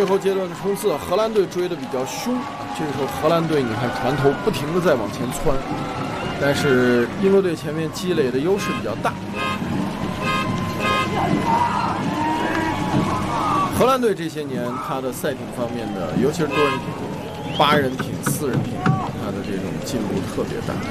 最后阶段的冲刺，荷兰队追得比较凶。这个时候，荷兰队你看船头不停地在往前窜，但是英国队前面积累的优势比较大。荷兰队这些年，他的赛艇方面的，尤其是多人艇、8人艇、4人艇，他的这种进步特别大。